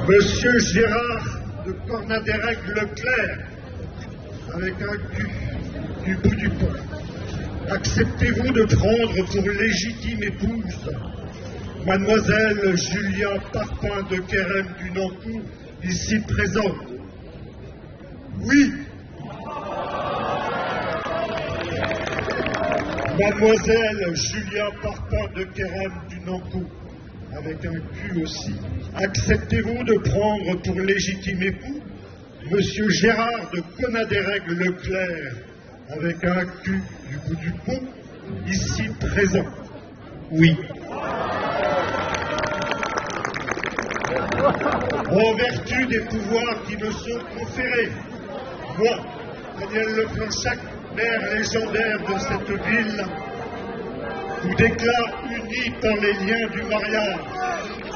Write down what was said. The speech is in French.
Monsieur Gérard de Cornadérec-Leclerc, avec un Q du bout du pont, acceptez-vous de prendre pour légitime épouse Mademoiselle Julia Parpin de Kérem du Nankou, ici présente? Oui. Mademoiselle Julia Parpin de Kérem du Nankou, avec un Q aussi, acceptez-vous de prendre pour légitime époux Monsieur Gérard de Cornadérec-Leclerc, avec un Q du bout du pont, ici présent? Oui. En vertu des pouvoirs qui me sont conférés, moi, Daniel Leplanchac, maire légendaire de cette ville, vous déclare unis par les liens du mariage